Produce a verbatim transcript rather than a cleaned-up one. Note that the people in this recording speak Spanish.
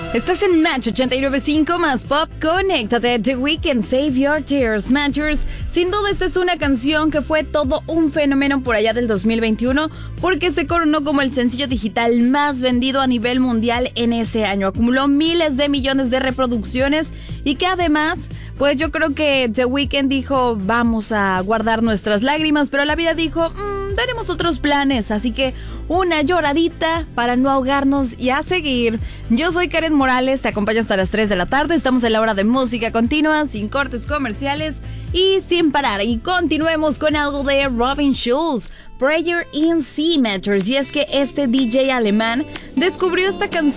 Estás en Match ochenta y nueve punto cinco más Pop. Conéctate. The Weeknd, Save Your Tears. Matchers, sin duda esta es una canción que fue todo un fenómeno por allá del dos mil veintiuno porque se coronó como el sencillo digital más vendido a nivel mundial en ese año. Acumuló miles de millones de reproducciones y que además, pues yo creo que The Weeknd dijo, vamos a guardar nuestras lágrimas, pero la vida dijo, mmm, tenemos otros planes, así que una lloradita para no ahogarnos y a seguir. Yo soy Karen Morales, te acompaño hasta las tres de la tarde. Estamos en la hora de música continua, sin cortes comerciales y sin parar. Y continuemos con algo de Robin Schulz, Prayer in C, Matchers. Y es que este D J alemán descubrió esta canción